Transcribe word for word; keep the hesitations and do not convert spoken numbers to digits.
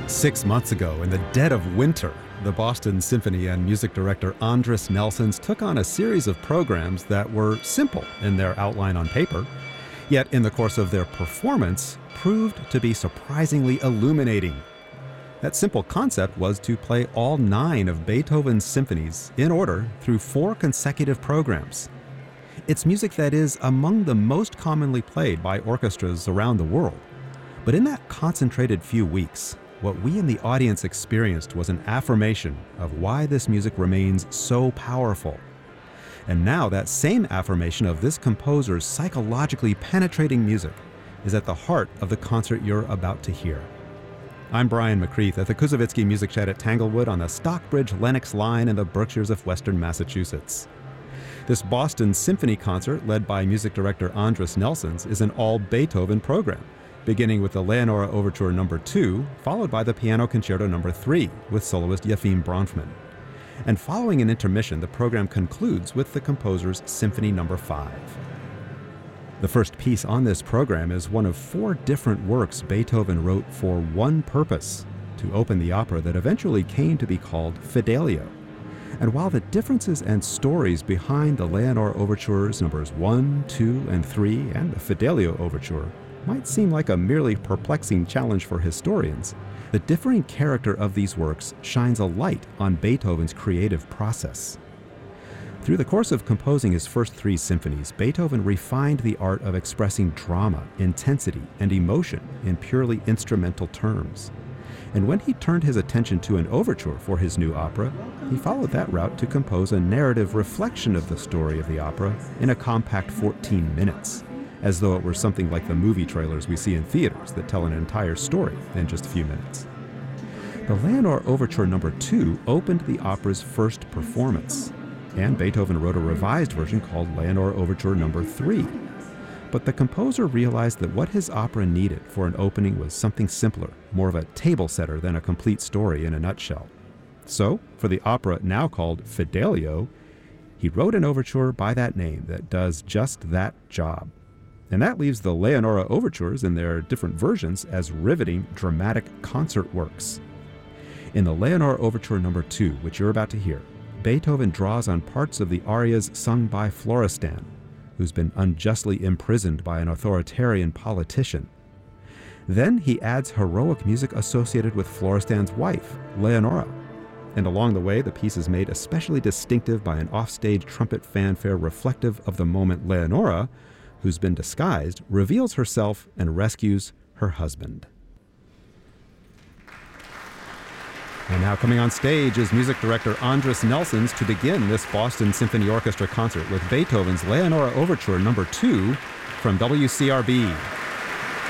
Six months ago, in the dead of winter, the Boston Symphony and music director Andris Nelsons took on a series of programs that were simple in their outline on paper, yet in the course of their performance proved to be surprisingly illuminating. That simple concept was to play all nine of Beethoven's symphonies in order through four consecutive programs. It's music that is among the most commonly played by orchestras around the world. But in that concentrated few weeks, what we in the audience experienced was an affirmation of why this music remains so powerful. And now that same affirmation of this composer's psychologically penetrating music is at the heart of the concert you're about to hear. I'm Brian McCreath at the Kuzovitsky Music Shed at Tanglewood on the Stockbridge-Lenox line in the Berkshires of Western Massachusetts. This Boston Symphony concert, led by music director Andris Nelsons, is an all-Beethoven program, beginning with the Leonora Overture Number two, followed by the Piano Concerto Number three with soloist Yefim Bronfman. And following an intermission, the program concludes with the composer's Symphony Number five. The first piece on this program is one of four different works Beethoven wrote for one purpose, to open the opera that eventually came to be called Fidelio. And while the differences and stories behind the Leonora Overtures Numbers one, two, and three, and the Fidelio Overture might seem like a merely perplexing challenge for historians, the differing character of these works shines a light on Beethoven's creative process. Through the course of composing his first three symphonies, Beethoven refined the art of expressing drama, intensity, and emotion in purely instrumental terms. And when he turned his attention to an overture for his new opera, he followed that route to compose a narrative reflection of the story of the opera in a compact fourteen minutes, as though it were something like the movie trailers we see in theaters that tell an entire story in just a few minutes. The Leonora Overture Number two opened the opera's first performance, and Beethoven wrote a revised version called Leonora Overture Number three. But the composer realized that what his opera needed for an opening was something simpler, more of a table setter than a complete story in a nutshell. So, for the opera now called Fidelio, he wrote an overture by that name that does just that job. And that leaves the Leonora Overtures in their different versions as riveting, dramatic concert works. In the Leonora Overture Number two, which you're about to hear, Beethoven draws on parts of the arias sung by Florestan, who's been unjustly imprisoned by an authoritarian politician. Then he adds heroic music associated with Florestan's wife, Leonora. And along the way, the piece is made especially distinctive by an offstage trumpet fanfare reflective of the moment Leonora, who's been disguised, reveals herself and rescues her husband. And now coming on stage is music director Andris Nelsons to begin this Boston Symphony Orchestra concert with Beethoven's Leonora Overture Number two from W C R B.